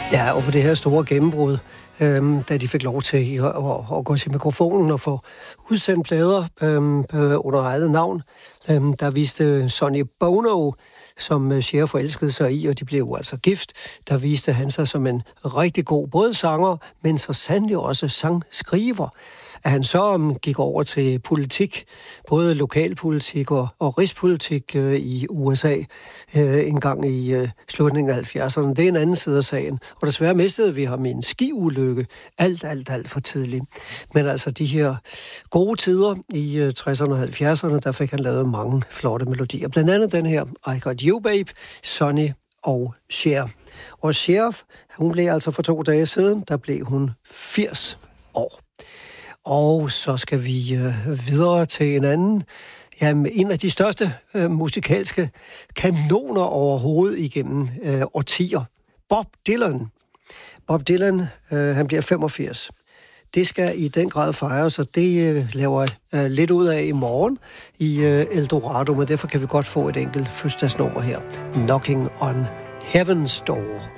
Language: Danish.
Ja, og på det her store gennembrud, da de fik lov til at gå til mikrofonen og få udsendt plader under eget navn, der viste Sonny Bono, som Cher forelskede sig i, og de blev jo altså gift, der viste han sig som en rigtig god både sanger, men så sandelig også sangskriver. At han så gik over til politik, både lokalpolitik og rigspolitik i USA en gang i slutningen af 70'erne. Det er en anden side af sagen. Og desværre mistede vi ham i en skiulykke alt for tidligt. Men altså de her gode tider i 60'erne og 70'erne, der fik han lavet mange flotte melodier. Blandt andet den her, I Got You Babe, Sonny og Cher. Og Cher, hun blev altså for 2 dage siden, der blev hun 80 år. Og så skal vi videre til en anden, en af de største musikalske kanoner overhovedet igennem årtier. Bob Dylan. Bob Dylan, han bliver 85. Det skal i den grad fejres, og det laver jeg lidt ud af i morgen i Eldorado, men derfor kan vi godt få et enkelt fødselsdagsnummer her. Knocking on Heaven's Door.